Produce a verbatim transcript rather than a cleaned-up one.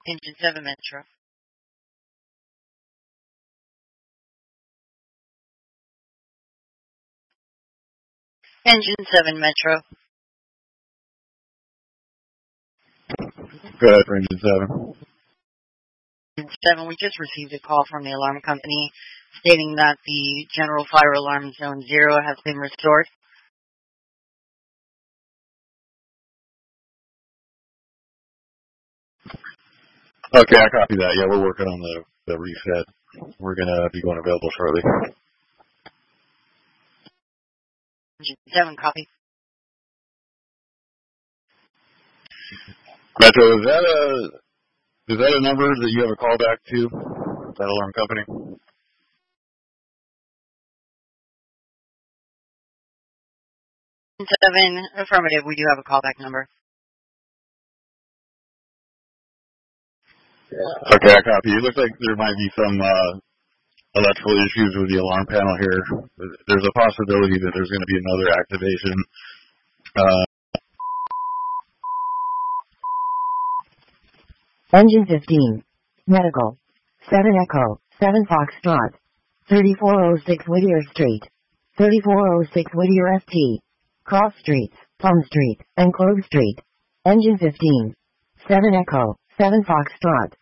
Engine seven Metro. Engine seven Metro. Go ahead for Engine seven. Engine seven, we just received a call from the alarm company stating that the general fire alarm zone zero has been restored. Okay, I copy that. Yeah, we're working on the, the reset. We're going to be going available shortly. Engine seven, copy. Metro, is that a is that a number that you have a call back to, that alarm company? Engine seven, affirmative, we do have a callback number. Okay, I copy. It looks like there might be some uh, electrical issues with the alarm panel here. There's a possibility that there's going to be another activation. Uh, Engine fifteen. Medical. seven Echo. seven Foxtrot. thirty-four oh six Whittier Street. thirty-four oh six Whittier S T. Cross Streets, Plum Street, and Clove Street. Engine fifteen. seven Echo. seven Foxtrot.